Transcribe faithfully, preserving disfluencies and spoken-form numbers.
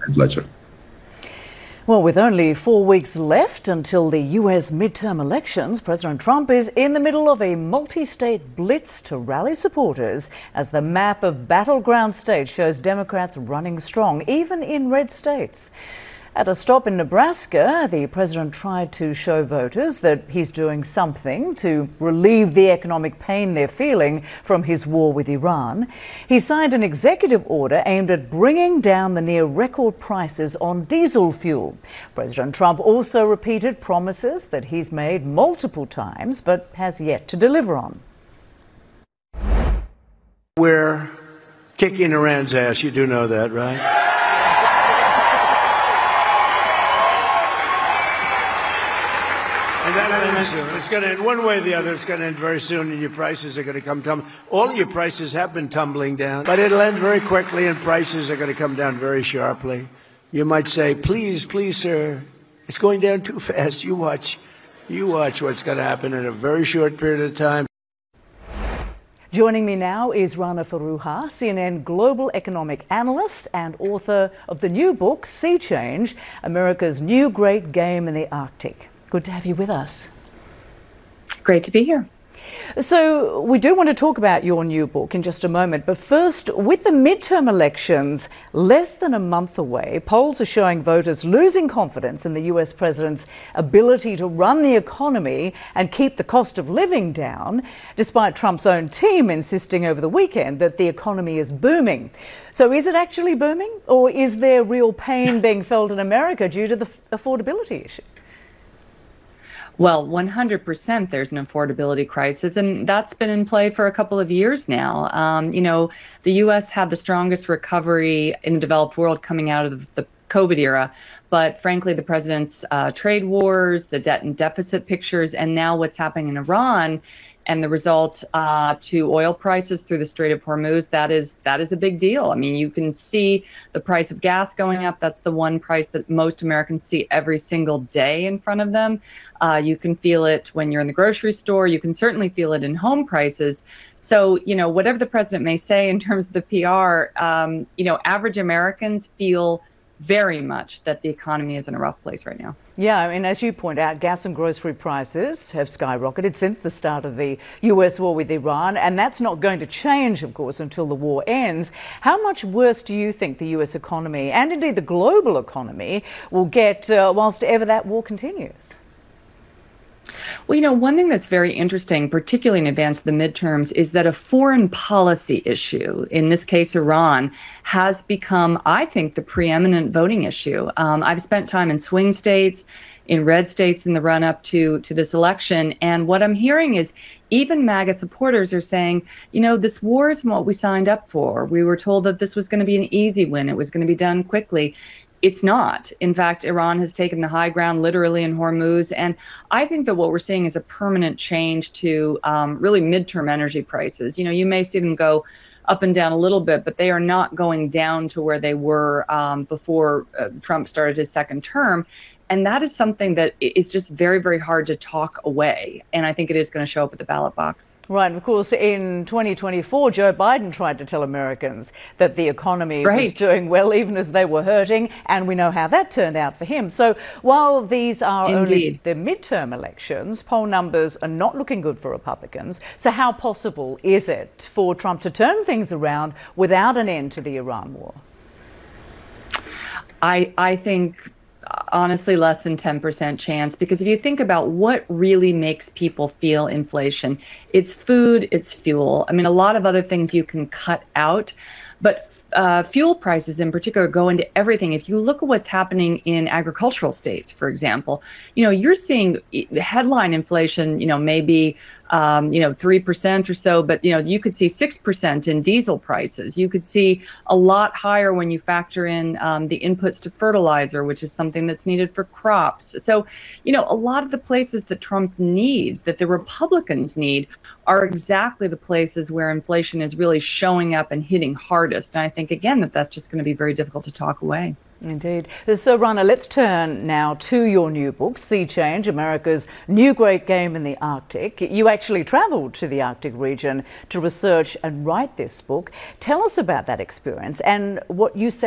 ledger. Well, with only four weeks left until the U S midterm elections, President Trump is in the middle of a multi-state blitz to rally supporters as the map of battleground states shows Democrats running strong, even in red states. At a stop in Nebraska, the president tried to show voters that he's doing something to relieve the economic pain they're feeling from his war with Iran. He signed an executive order aimed at bringing down the near-record prices on diesel fuel. President Trump also repeated promises that he's made multiple times but has yet to deliver on. We're kicking Iran's ass. You do know that, right? And that'll end soon. It's going to end one way or the other. It's going to end very soon, and your prices are going to come tumbling. All your prices have been tumbling down, but it'll end very quickly, and prices are going to come down very sharply. You might say, please, please, sir, it's going down too fast. You watch. You watch what's going to happen in a very short period of time. Joining me now is Rana Foroohar, C N N global economic analyst and author of the new book, Sea Change, America's New Great Game in the Arctic. Good to have you with us. Great to be here. So we do want to talk about your new book in just a moment, but first, with the midterm elections less than a month away, polls are showing voters losing confidence in the U S president's ability to run the economy and keep the cost of living down, despite Trump's own team insisting over the weekend that the economy is booming. So is it actually booming, or is there real pain being felt in America due to the affordability issue? Well, one hundred percent there's an affordability crisis, and that's been in play for a couple of years now. Um, you know, the U S had the strongest recovery in the developed world coming out of the COVID era. But frankly, the president's uh, trade wars, the debt and deficit pictures, and now what's happening in Iran and the result uh, to oil prices through the Strait of Hormuz, that is that is a big deal. I mean, you can see the price of gas going up. That's the one price that most Americans see every single day in front of them. Uh, you can feel it when you're in the grocery store. You can certainly feel it in home prices. So, you know, whatever the president may say in terms of the P R, um, you know, average Americans feel very much that the economy is in a rough place right now. Yeah, I mean, as you point out, gas and grocery prices have skyrocketed since the start of the U S war with Iran, and that's not going to change, of course, until the war ends. How much worse do you think the U S economy, and indeed the global economy, will get uh, whilst ever that war continues? Well, you know, one thing that's very interesting, particularly in advance of the midterms, is that a foreign policy issue, in this case Iran, has become, I think, the preeminent voting issue. Um, I've spent time in swing states, in red states in the run-up to, to this election, and what I'm hearing is even MAGA supporters are saying, you know, this war isn't what we signed up for. We were told that this was going to be an easy win. It was going to be done quickly. It's not. In fact, Iran has taken the high ground literally in Hormuz. And I think that what we're seeing is a permanent change to um, really midterm energy prices. You know, you may see them go up and down a little bit, but they are not going down to where they were um, before uh, Trump started his second term. And that is something that is just very, very hard to talk away. And I think it is going to show up at the ballot box. Right. And of course, in twenty twenty-four, Joe Biden tried to tell Americans that the economy right. was doing well, even as they were hurting. And we know how that turned out for him. So while these are Indeed. only the midterm elections, poll numbers are not looking good for Republicans. So how possible is it for Trump to turn things around without an end to the Iran war? I, I think... honestly, less than ten percent chance, because if you think about what really makes people feel inflation, it's food, it's fuel. I mean, a lot of other things you can cut out, but uh, fuel prices in particular go into everything. If you look at what's happening in agricultural states, for example, you know, you're seeing headline inflation, you know, maybe Um, you know, three percent or so, but, you know, you could see six percent in diesel prices. You could see a lot higher when you factor in um, the inputs to fertilizer, which is something that's needed for crops. So, you know, a lot of the places that Trump needs, that the Republicans need, are exactly the places where inflation is really showing up and hitting hardest. And I think, again, that that's just going to be very difficult to talk away. Indeed. So, Rana, let's turn now to your new book, Sea Change, America's New Great Game in the Arctic. You actually travelled to the Arctic region to research and write this book. Tell us about that experience and what you say